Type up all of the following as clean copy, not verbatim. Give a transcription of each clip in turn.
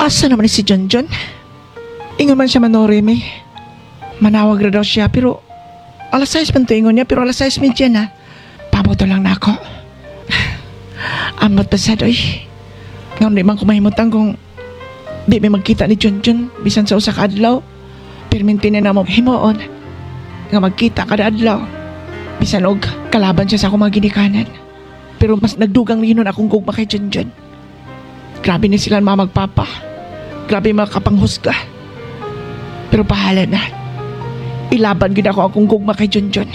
Asa naman ni si John John? Ingon man siya manoreme. Manawag na daw siya pero alas 6 man to ingon niya pero alas 6:30 na. Paboto lang na ako. Amot pa sad oy. Ngayon di man ko mahimutan kung di may magkita ni John John bisan sa usa ka adlaw. Perminti na mo himuon nga magkita kada adlaw. Bisan og kalaban siya sa akong mga ginikanan. Pero mas nagdugang ninon akong gugma kay John John. Grabe na sila mga magpapa. Grabe mga kapanghusga. Pero bahala na. Ilaban gid ako akong gugma kay John John.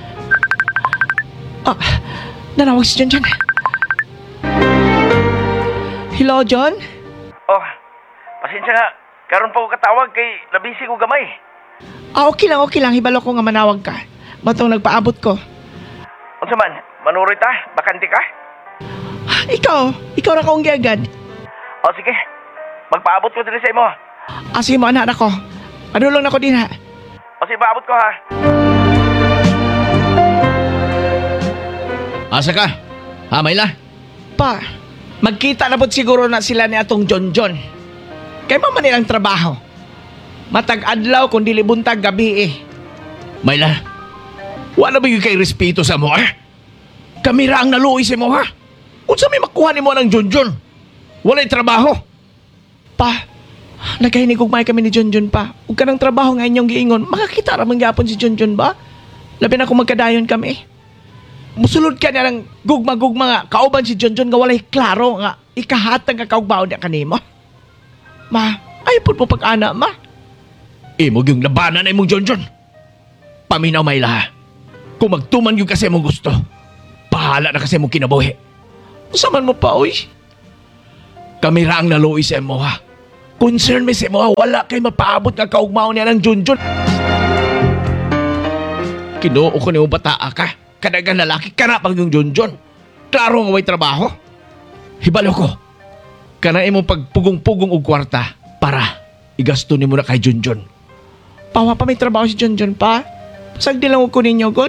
Ah, nanawag si John John. Hello, John? Oh, pasensya na. Karon pa ko katawag kay labisi ko gamay. Ah, okay lang. Hibalo ko nga manawag ka. Matong nagpaabot ko. Unsa man, manuroy ta? Bakante ka? Ikaw na kaong giagad. O sige, magpaabot ko din sa imo. Sige mo, anak ko. Padulong na ko din ha. O sige, paabot ko ha. Asa ka? Ha, Mayla? Pa, magkita na po siguro na sila ni atong John John. Kay man nilang trabaho. Matag-adlaw kung dili buntag gabi eh. Mayla, wala ba yung kay respeto sa mo, ha? Kamera ang naluoy sa mo, ha? Kung sa may makuha ni mo ng John John, wala'y trabaho. Pa, nagkahinig ugmay kami ni John John pa. Huwag ka ng trabaho nga inyong giingon. Makakita ramang gyapon si John John ba? Labi na kung magkadayon kami. Musulod ka na ng gugma-gugma nga. Kauban si John John nga walay klaro nga. Ikahatang kakaugbaon niya kanimo. Ma, ayun po pag-ana, ma. Imog yung labanan ay mong John John. Paminaw, Mayla, ha? Kung magtuman yung kasi mong gusto, bahala na kasi mong kinabuhi. Usaman mo pa, oy. Kamera ang naluoy sa mo, ha? Concern me sa mo, ha? Wala kay mapaabot nga kaugmaon niya ng John John. Kinuo ko niyo bataa ka. Kadagang lalaki ka na pag yung John John. Klaro nga way trabaho. Hibalo ko. Kanain mo pagpugong-pugong og kwarta para igasto ni mo na kay John John. Pawa pa may trabaho si John John pa. Pasagdi lang ko ninyo, God.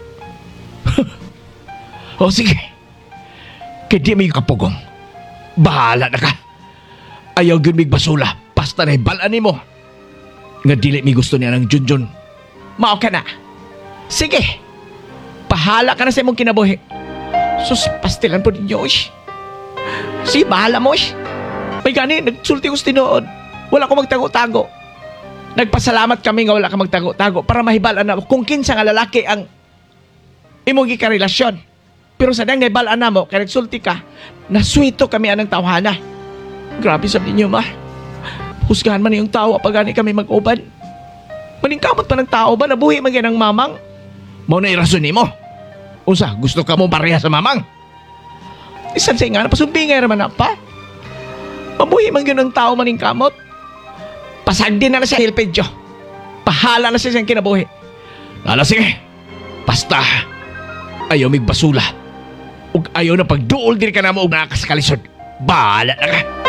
O sige. Kaya di may kapugong. Bahala na ka. Ayaw yun may basula. Basta na ibalaan mo. Nga dili may gusto niya ng John John. Mao ka na. Sige. Bahala ka na sa imong kinabuhi. Sus, pastilan po ninyo, oy. Sige, bahala mo, oy. May gani, nagsulti ko sa tinuod. Wala ko magtago-tago. Nagpasalamat kami nga wala ka magtago-tago para mahibalaan na kung kinsa nga lalaki ang imong gikarelasyon. Pero sa dang nahibalaan na mo, kaya nagsulti ka, naswito kami anang tawhana. Grabe sabi niyo, ma. Husgahan man yung tao pag gani kami mag-uban. Maningkamot pa ng tao ba? Nabuhi man yan ang mamang? Mao na irason ni mo. Unsa, gusto ka mo pareha sa mamang? Isan sa nga, napasumbingay naman na pa. Mabuhi man yun ang tao maningkamot. Pasagdi na siya hilpedyo. Pahala na siya siyang kinabuhi. Lala, sige. Basta, ayaw mig basula. Ug ayaw na pagduol din ka na mo og nakakasakalisod. Bahala na ka.